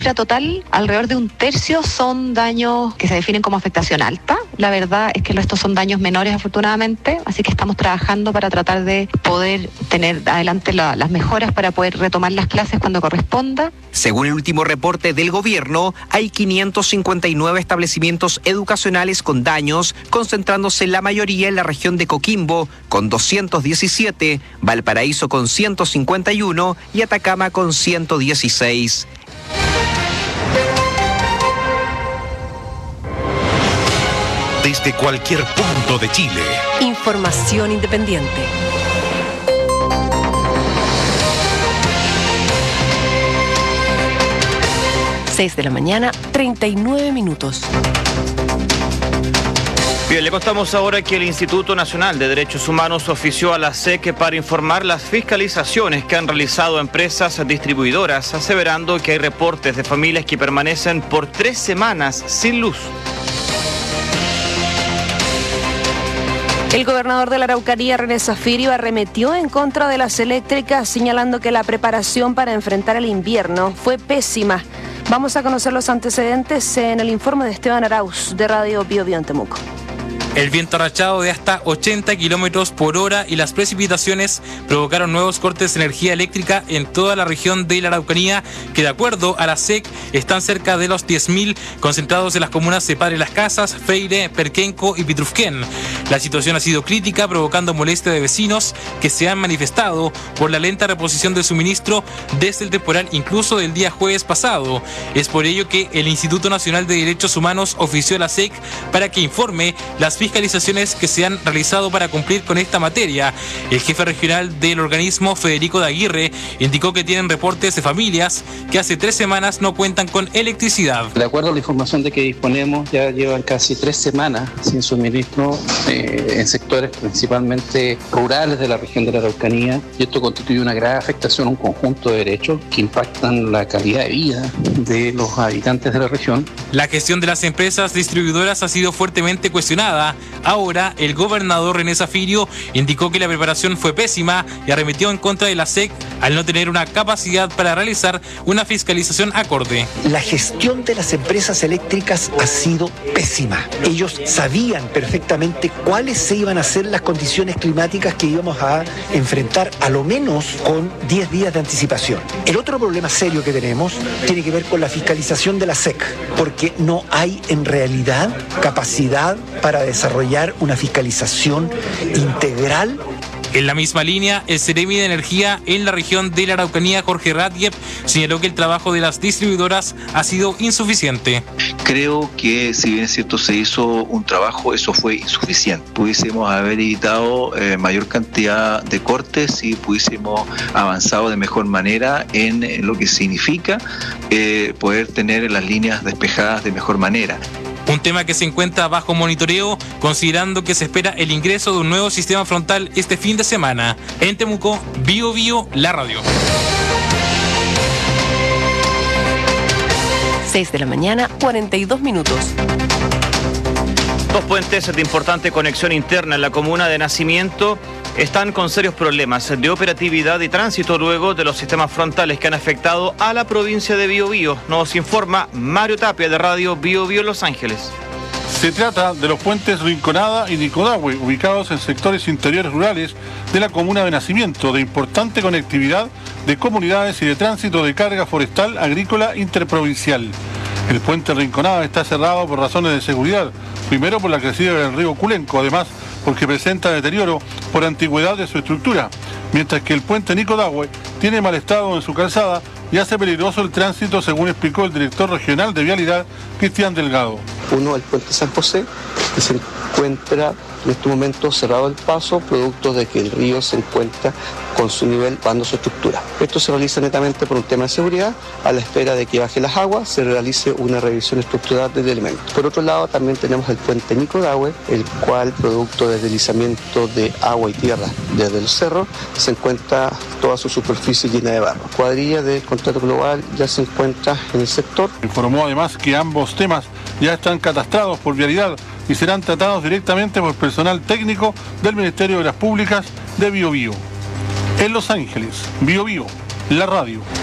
cifra total, alrededor de un tercio son daños que se definen como afectación alta. La verdad es que estos son daños menores afortunadamente, así que estamos trabajando para tratar de poder tener adelante las mejoras para poder retomar las clases cuando corresponda. Según el último reporte del gobierno, hay 559 establecimientos educacionales con daños, concentrándose la mayoría en la región de Coquimbo, con 217, Valparaíso con 151 y Atacama con 116. Desde cualquier punto de Chile. Información independiente. 6 de la mañana, 39 minutos. Bien, le contamos ahora que el Instituto Nacional de Derechos Humanos ofició a la SEC para informar las fiscalizaciones que han realizado empresas distribuidoras, aseverando que hay reportes de familias que permanecen por 3 semanas sin luz. El gobernador de la Araucanía, René Zafirio, arremetió en contra de las eléctricas, señalando que la preparación para enfrentar el invierno fue pésima. Vamos a conocer los antecedentes en el informe de Esteban Arauz, de Radio Bio Bio en Temuco. El viento rachado de hasta 80 kilómetros por hora y las precipitaciones provocaron nuevos cortes de energía eléctrica en toda la región de la Araucanía, que de acuerdo a la SEC están cerca de los 10.000, concentrados en las comunas de Padre Las Casas, Feire, Perquenco y Pitrufquén. La situación ha sido crítica, provocando molestia de vecinos que se han manifestado por la lenta reposición del suministro desde el temporal, incluso del día jueves pasado. Es por ello que el Instituto Nacional de Derechos Humanos ofició a la SEC para que informe las fiscalizaciones que se han realizado para cumplir con esta materia. El jefe regional del organismo, Federico de Aguirre, indicó que tienen reportes de familias que hace 3 semanas no cuentan con electricidad. De acuerdo a la información de que disponemos, ya llevan casi 3 semanas sin suministro en sectores principalmente rurales de la región de la Araucanía, y esto constituye una grave afectación a un conjunto de derechos que impactan la calidad de vida de los habitantes de la región. La gestión de las empresas distribuidoras ha sido fuertemente cuestionada. Ahora, el gobernador René Zafirio indicó que la preparación fue pésima y arremetió en contra de la SEC al no tener una capacidad para realizar una fiscalización acorde. La gestión de las empresas eléctricas ha sido pésima. Ellos sabían perfectamente cuáles se iban a ser las condiciones climáticas que íbamos a enfrentar, a lo menos con 10 días de anticipación. El otro problema serio que tenemos tiene que ver con la fiscalización de la SEC, porque no hay en realidad capacidad para desarrollar una fiscalización integral. En la misma línea, el Seremi de Energía en la región de la Araucanía, Jorge Ratiev, señaló que el trabajo de las distribuidoras ha sido insuficiente. Creo que, si bien es cierto, se hizo un trabajo, eso fue insuficiente. Pudiésemos haber evitado mayor cantidad de cortes si pudiésemos avanzado de mejor manera en lo que significa poder tener las líneas despejadas de mejor manera. Un tema que se encuentra bajo monitoreo, considerando que se espera el ingreso de un nuevo sistema frontal este fin de semana. En Temuco, Bio Bio, la radio. 6 de la mañana, 42 minutos. 2 puentes de importante conexión interna en la comuna de Nacimiento están con serios problemas de operatividad y tránsito luego de los sistemas frontales que han afectado a la provincia de Biobío. Nos informa Mario Tapia de Radio Bio Bio Los Ángeles. Se trata de los puentes Rinconada y Nicodahue, ubicados en sectores interiores rurales de la comuna de Nacimiento, de importante conectividad de comunidades y de tránsito de carga forestal agrícola interprovincial. El puente Rinconada está cerrado por razones de seguridad, primero por la crecida del río Culenco, además porque presenta deterioro por antigüedad de su estructura, mientras que el puente Nicodahue tiene mal estado en su calzada y hace peligroso el tránsito, según explicó el director regional de Vialidad, Cristian Delgado. Uno, el puente San José, que se encuentra en este momento cerrado el paso, producto de que el río se encuentra con su nivel bajando su estructura. Esto se realiza netamente por un tema de seguridad, a la espera de que baje las aguas, se realice una revisión estructural del elemento. Por otro lado, también tenemos el puente Nicodahue, el cual, producto del deslizamiento de agua y tierra desde los cerros, se encuentra toda su superficie llena de barro. Cuadrilla del contrato global ya se encuentra en el sector. Informó además que ambos temas ya están catastrados por Vialidad y serán tratados directamente por personal técnico del Ministerio de Obras Públicas de Biobío. En Los Ángeles, Bio Bio, la radio.